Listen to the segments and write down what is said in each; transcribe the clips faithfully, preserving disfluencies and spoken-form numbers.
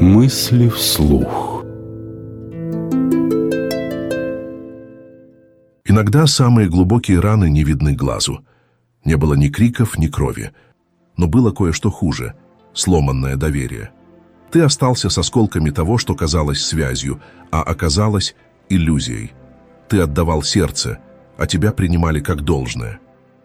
Мысли вслух. Иногда самые глубокие раны не видны глазу. Не было ни криков, ни крови. Но было кое-что хуже — сломанное доверие. Ты остался с осколками того, что казалось связью, а оказалось иллюзией. Ты отдавал сердце, а тебя принимали как должное.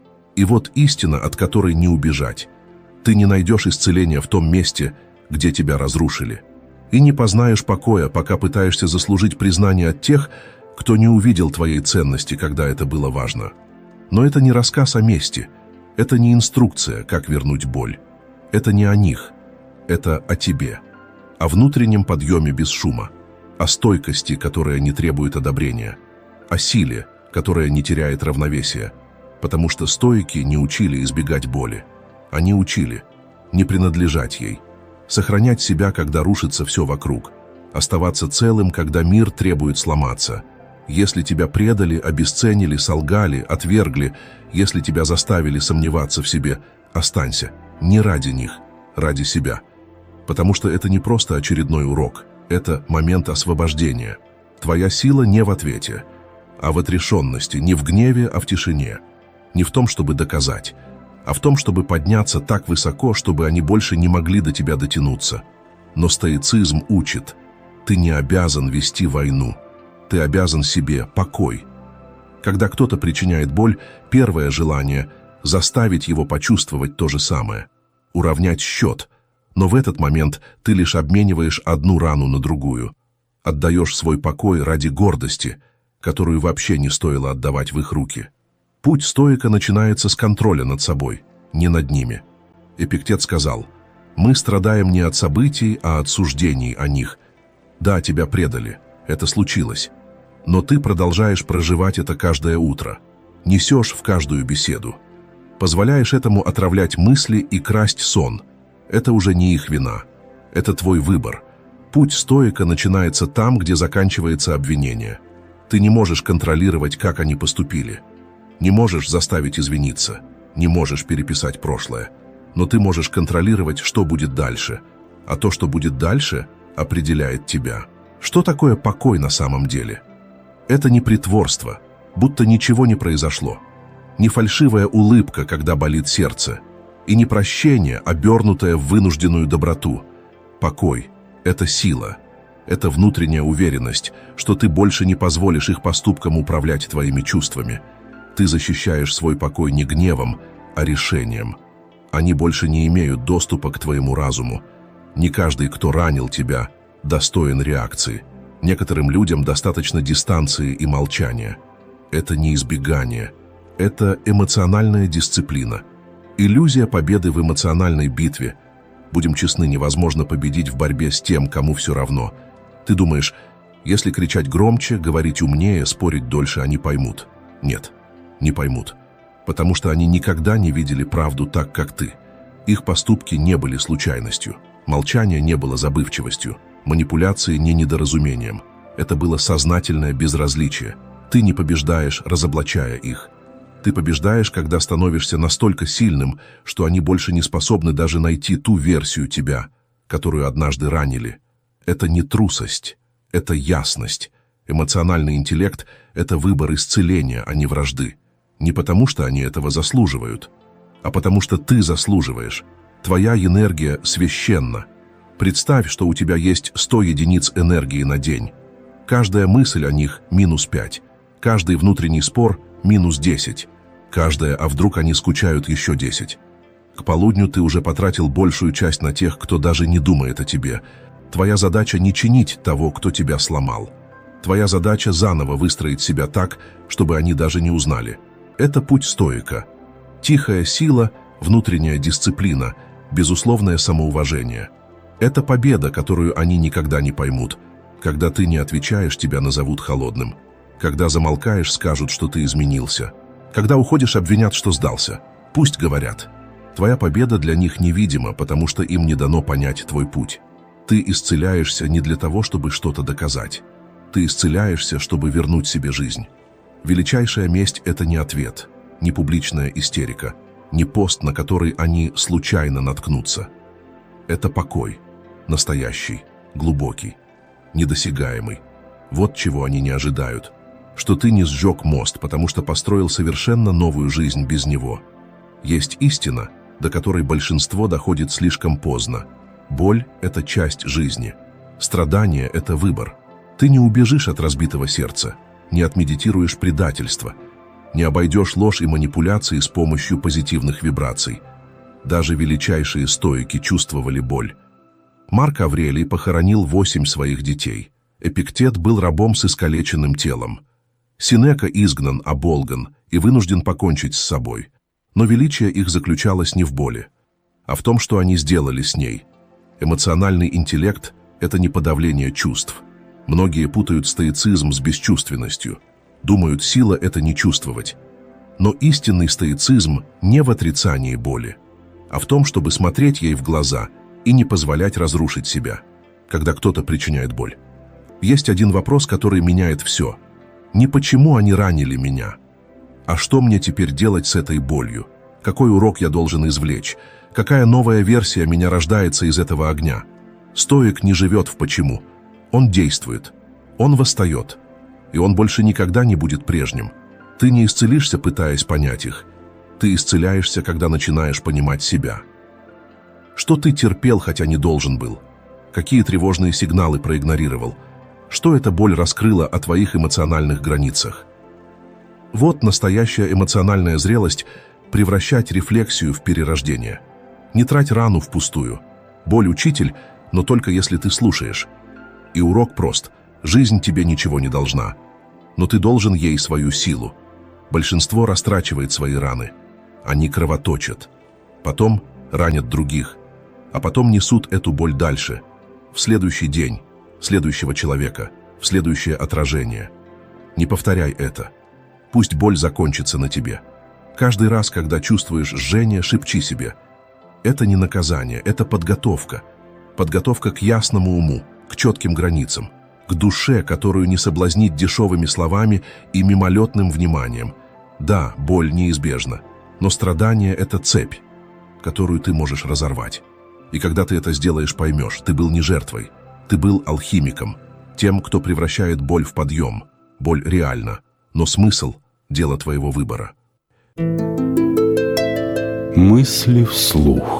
И вот истина, от которой не убежать. Ты не найдешь исцеления в том месте, где тебя разрушили. И не познаешь покоя, пока пытаешься заслужить признание от тех, кто не увидел твоей ценности, когда это было важно. Но это не рассказ о мести, это не инструкция, как вернуть боль. Это не о них, это о тебе, о внутреннем подъеме без шума, о стойкости, которая не требует одобрения, о силе, которая не теряет равновесия, потому что стоики не учили избегать боли. Они учили не принадлежать ей, сохранять себя, когда рушится все вокруг, оставаться целым, когда мир требует сломаться. Если тебя предали, обесценили, солгали, отвергли, если тебя заставили сомневаться в себе, останься. Не ради них, ради себя. Потому что это не просто очередной урок, это момент освобождения. Твоя сила не в ответе, а в отрешенности, не в гневе, а в тишине. Не в том, чтобы доказать, а в том, чтобы подняться так высоко, чтобы они больше не могли до тебя дотянуться. Но стоицизм учит, ты не обязан вести войну, ты обязан себе покой. Когда кто-то причиняет боль, первое желание – заставить его почувствовать то же самое, уравнять счет, но в этот момент ты лишь обмениваешь одну рану на другую, отдаешь свой покой ради гордости, которую вообще не стоило отдавать в их руки. Путь стоика начинается с контроля над собой, не над ними. Эпиктет сказал, мы страдаем не от событий, а от суждений о них. Да, тебя предали, это случилось, но ты продолжаешь проживать это каждое утро, несешь в каждую беседу, позволяешь этому отравлять мысли и красть сон. Это уже не их вина, это твой выбор. Путь стоика начинается там, где заканчивается обвинение. Ты не можешь контролировать, как они поступили. Не можешь заставить извиниться, не можешь переписать прошлое, но ты можешь контролировать, что будет дальше, а то, что будет дальше, определяет тебя. Что такое покой на самом деле? Это не притворство, будто ничего не произошло, не фальшивая улыбка, когда болит сердце, и не прощение, обернутое в вынужденную доброту. Покой — это сила, это внутренняя уверенность, что ты больше не позволишь их поступкам управлять твоими чувствами. Ты защищаешь свой покой не гневом, а решением. Они больше не имеют доступа к твоему разуму. Не каждый, кто ранил тебя, достоин реакции. Некоторым людям достаточно дистанции и молчания. Это не избегание, это эмоциональная дисциплина. Иллюзия победы в эмоциональной битве. Будем честны, невозможно победить в борьбе с тем, кому все равно. Ты думаешь, если кричать громче, говорить умнее, спорить дольше, они поймут. Нет. Не поймут, потому что они никогда не видели правду так, как ты. Их поступки не были случайностью, молчание не было забывчивостью, манипуляции не недоразумением. Это было сознательное безразличие. Ты не побеждаешь, разоблачая их. Ты побеждаешь, когда становишься настолько сильным, что они больше не способны даже найти ту версию тебя, которую однажды ранили. Это не трусость, это ясность. Эмоциональный интеллект – это выбор исцеления, а не вражды. Не потому, что они этого заслуживают, а потому, что ты заслуживаешь. Твоя энергия священна. Представь, что у тебя есть сто единиц энергии на день. Каждая мысль о них – минус пять. Каждый внутренний спор – минус десять. Каждая «а вдруг они скучают» еще десять. К полудню ты уже потратил большую часть на тех, кто даже не думает о тебе. Твоя задача не чинить того, кто тебя сломал. Твоя задача заново выстроить себя так, чтобы они даже не узнали. Это путь стоика. Тихая сила, внутренняя дисциплина, безусловное самоуважение. Это победа, которую они никогда не поймут. Когда ты не отвечаешь, тебя назовут холодным. Когда замолкаешь, скажут, что ты изменился. Когда уходишь, обвинят, что сдался. Пусть говорят. Твоя победа для них невидима, потому что им не дано понять твой путь. Ты исцеляешься не для того, чтобы что-то доказать. Ты исцеляешься, чтобы вернуть себе жизнь. Величайшая месть – это не ответ, не публичная истерика, не пост, на который они случайно наткнутся. Это покой, настоящий, глубокий, недосягаемый. Вот чего они не ожидают. Что ты не сжег мост, потому что построил совершенно новую жизнь без него. Есть истина, до которой большинство доходит слишком поздно. Боль – это часть жизни. Страдание – это выбор. Ты не убежишь от разбитого сердца, не отмедитируешь предательство, не обойдешь ложь и манипуляции с помощью позитивных вибраций. Даже величайшие стоики чувствовали боль. Марк Аврелий похоронил восемь своих детей. Эпиктет был рабом с искалеченным телом. Сенека изгнан, оболган и вынужден покончить с собой. Но величие их заключалось не в боли, а в том, что они сделали с ней. Эмоциональный интеллект – это не подавление чувств. Многие путают стоицизм с бесчувственностью. Думают, сила – это не чувствовать. Но истинный стоицизм не в отрицании боли, а в том, чтобы смотреть ей в глаза и не позволять разрушить себя, когда кто-то причиняет боль. Есть один вопрос, который меняет все. Не почему они ранили меня, а что мне теперь делать с этой болью? Какой урок я должен извлечь? Какая новая версия меня рождается из этого огня? Стоик не живет в почему. Он действует. Он восстает. И он больше никогда не будет прежним. Ты не исцелишься, пытаясь понять их. Ты исцеляешься, когда начинаешь понимать себя. Что ты терпел, хотя не должен был? Какие тревожные сигналы проигнорировал? Что эта боль раскрыла о твоих эмоциональных границах? Вот настоящая эмоциональная зрелость – превращать рефлексию в перерождение. Не трать рану впустую. Боль – учитель, но только если ты слушаешь. И урок прост. Жизнь тебе ничего не должна. Но ты должен ей свою силу. Большинство растрачивает свои раны. Они кровоточат. Потом ранят других. А потом несут эту боль дальше. В следующий день, следующего человека, в следующее отражение. Не повторяй это. Пусть боль закончится на тебе. Каждый раз, когда чувствуешь жжение, шепчи себе. Это не наказание, это подготовка. Подготовка к ясному уму, к четким границам, к душе, которую не соблазнить дешевыми словами и мимолетным вниманием. Да, боль неизбежна, но страдание – это цепь, которую ты можешь разорвать. И когда ты это сделаешь, поймешь, ты был не жертвой, ты был алхимиком, тем, кто превращает боль в подъем. Боль реальна. Но смысл – дело твоего выбора. Мысли вслух.